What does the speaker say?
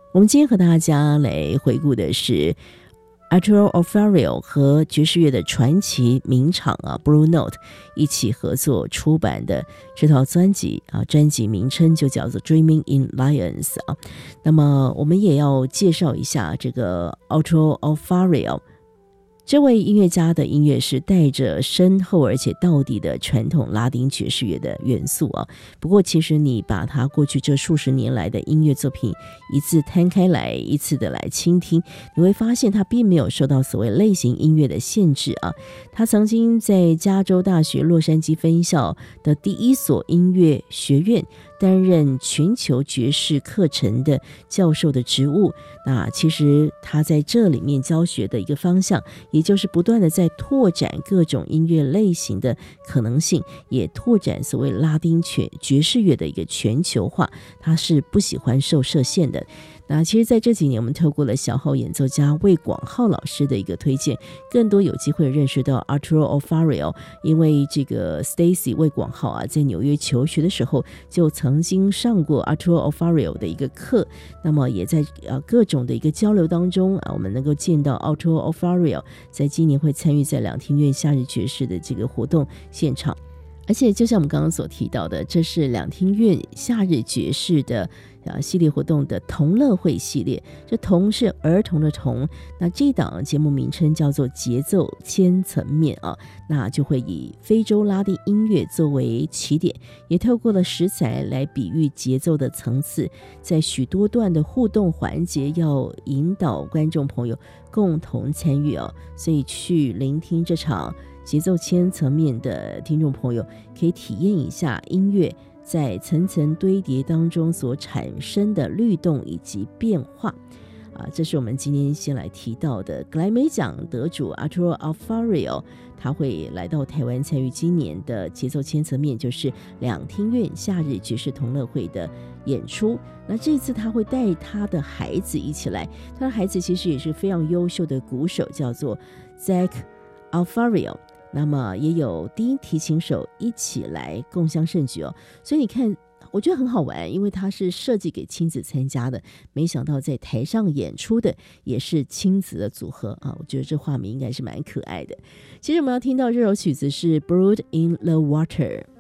我们今天和大家来回顾的是 Arturo Alfario 和爵士乐的传奇名厂Blue Note 一起合作出版的这套专辑专辑名称就叫做 Dreaming in Lions 那么我们也要介绍一下这个 Arturo Alfario。这位音乐家的音乐是带着深厚而且道地的传统拉丁爵士乐的元素不过其实你把他过去这数十年来的音乐作品一字摊开来，一次的来倾听，你会发现他并没有受到所谓类型音乐的限制他曾经在加州大学洛杉矶分校的第一所音乐学院担任全球爵士课程的教授的职务。那其实他在这里面教学的一个方向，也就是不断的在拓展各种音乐类型的可能性，也拓展所谓拉丁爵士乐的一个全球化，他是不喜欢受设限的。那其实在这几年我们透过了小号演奏家魏广浩老师的一个推荐，更多有机会认识到 Arturo Alfario， 因为这个 Stacy 魏广浩在纽约求学的时候就曾经上过 Arturo Alfario 的一个课，那么也在各种的一个交流当中我们能够见到 Arturo Alfario 在今年会参与在两厅院夏日爵士的这个活动现场。而且就像我们刚刚所提到的，这是两厅院夏日爵士的系列活动的同乐会系列，这同是儿童的童，那这档节目名称叫做节奏千层面那就会以非洲拉丁音乐作为起点，也透过了食材来比喻节奏的层次，在许多段的互动环节要引导观众朋友共同参与所以去聆听这场节奏千层面的听众朋友可以体验一下音乐在层层堆叠当中所产生的律动以及变化这是我们今天先来提到的格莱美奖得主 Arturo Alfario， 他会来到台湾参与今年的节奏千层面，就是两厅院夏日爵士同乐会的演出。那这次他会带他的孩子一起来，他的孩子其实也是非常优秀的鼓手，叫做 Zach Alfario，那么也有低音提琴手一起来共襄盛举所以你看我觉得很好玩，因为它是设计给亲子参加的，没想到在台上演出的也是亲子的组合我觉得这画面应该是蛮可爱的。其实我们要听到这首曲子是 Blood in the Water。